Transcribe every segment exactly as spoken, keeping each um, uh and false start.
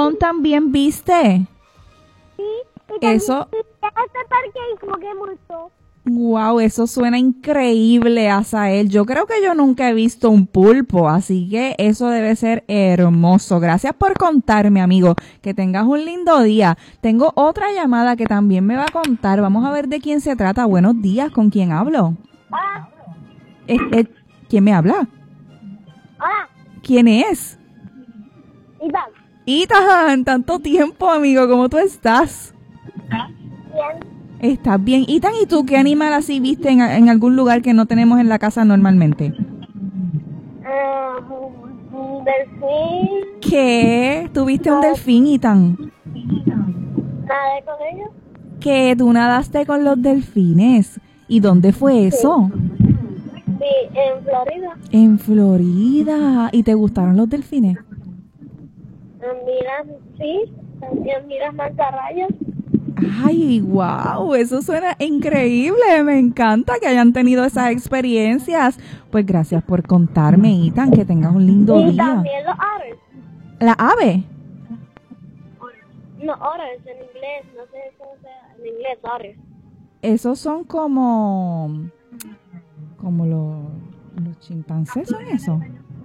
león también viste? Sí, y también Eso, fui a este parque y jugué mucho. wow, eso suena increíble, Asael. Yo creo que yo nunca he visto un pulpo, así que eso debe ser hermoso. Gracias por contarme, amigo. Que tengas un lindo día. Tengo otra llamada que también me va a contar. Vamos a ver de quién se trata. Buenos días, ¿con quién hablo? Hola, Eh, eh, ¿Quién me habla? hola, ¿Quién es? Iván. Ethan, tanto tiempo, amigo. ¿Cómo tú estás? Bien. ¿Estás bien? Ethan, ¿y tú qué animal así viste en, en algún lugar que no tenemos en la casa normalmente? Eh, un delfín. ¿Qué? ¿Tuviste un delfín, Ethan? Nadé con ellos. ¿Qué? ¿Tú nadaste con los delfines? ¿Y dónde fue eso? Sí, en Florida. En Florida. ¿Y te gustaron los delfines? Miras, sí, también miras mantarrayas. Ay, wow, eso suena increíble. Me encanta que hayan tenido esas experiencias. Pues gracias por contarme, Ethan, que tengas un lindo Y día. también los otters. ¿La ave? No, otters en inglés, no sé cómo sea en inglés, otters. Esos son como... como los, los chimpancés, ¿son eso?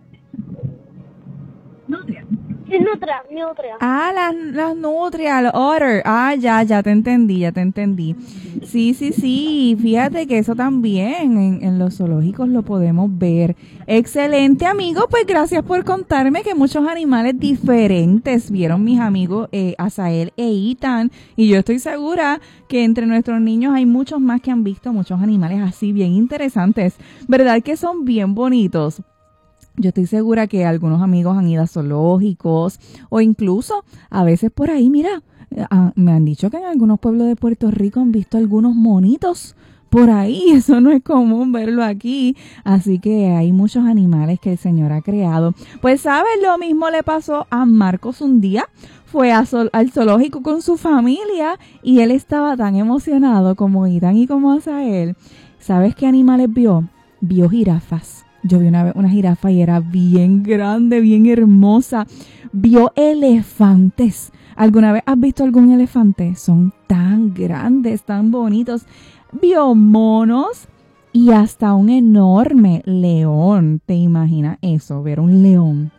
Sí, nutria, nutria. Ah, las, las nutrias, los otter. Ah, ya, ya te entendí, ya te entendí. Sí, sí, sí, fíjate que eso también en, en los zoológicos lo podemos ver. Excelente, amigo, pues gracias por contarme que muchos animales diferentes vieron mis amigos eh, Asael e Ethan. Y yo estoy segura que entre nuestros niños hay muchos más que han visto muchos animales así bien interesantes. ¿Verdad que son bien bonitos? Yo estoy segura que algunos amigos han ido a zoológicos o incluso a veces por ahí, mira, ah, me han dicho que en algunos pueblos de Puerto Rico han visto algunos monitos por ahí. Eso no es común verlo aquí. Así que hay muchos animales que el Señor ha creado. Pues, ¿sabes? Lo mismo le pasó a Marcos un día. Fue a sol, al zoológico con su familia y él estaba tan emocionado como Ethan y como Asael. ¿Sabes qué animales vio? Vio jirafas. Yo vi una, una jirafa y era bien grande, bien hermosa. Vio elefantes. ¿Alguna vez has visto algún elefante? Son tan grandes, tan bonitos. Vio monos y hasta un enorme león. ¿Te imaginas eso? Ver un león.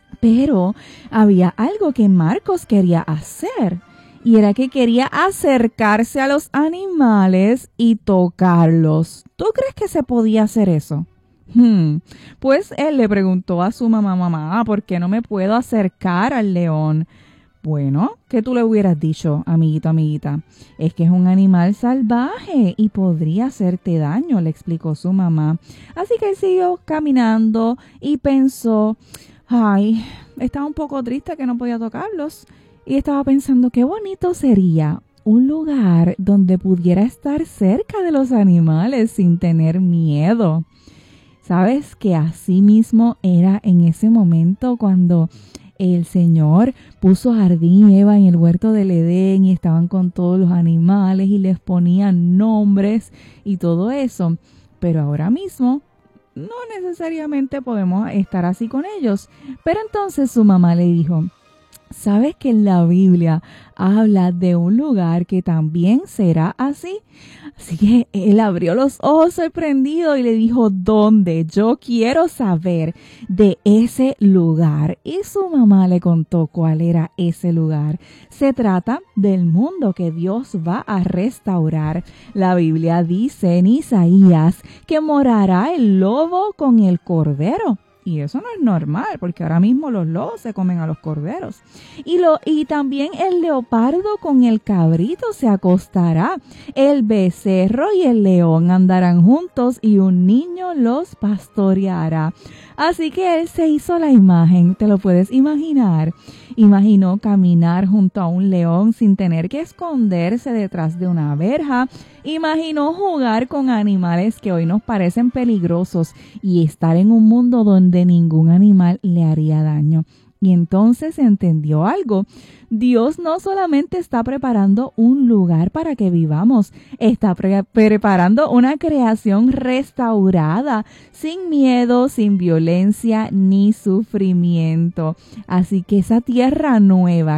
Pero había algo que Marcos quería hacer. Y era que quería acercarse a los animales y tocarlos. ¿Tú crees que se podía hacer eso? Hmm. Pues él le preguntó a su mamá, mamá, ¿por qué no me puedo acercar al león? Bueno, ¿qué tú le hubieras dicho, amiguito, amiguita? Es que es un animal salvaje y podría hacerte daño, le explicó su mamá. Así que él siguió caminando y pensó, ay, estaba un poco triste que no podía tocarlos. Y estaba pensando qué bonito sería un lugar donde pudiera estar cerca de los animales sin tener miedo. ¿Sabes que así mismo era en ese momento cuando el Señor puso a Adán y Eva en el huerto del Edén y estaban con todos los animales y les ponían nombres y todo eso? Pero ahora mismo no necesariamente podemos estar así con ellos. Pero entonces su mamá le dijo, ¿sabes que en la Biblia habla de un lugar que también será así? Así que él abrió los ojos sorprendido y le dijo, ¿dónde? Yo quiero saber de ese lugar. Y su mamá le contó cuál era ese lugar. Se trata del mundo que Dios va a restaurar. La Biblia dice en Isaías que morará el lobo con el cordero. Y eso no es normal, porque ahora mismo los lobos se comen a los corderos. Y, lo, y también el leopardo con el cabrito se acostará. El becerro y el león andarán juntos y un niño los pastoreará. Así que él se hizo la imagen, ¿te lo puedes imaginar? Imaginó caminar junto a un león sin tener que esconderse detrás de una verja. Imaginó jugar con animales que hoy nos parecen peligrosos y estar en un mundo donde ningún animal le haría daño. Y entonces entendió algo. Dios no solamente está preparando un lugar para que vivamos, está pre- preparando una creación restaurada, sin miedo, sin violencia ni sufrimiento. Así que esa tierra nueva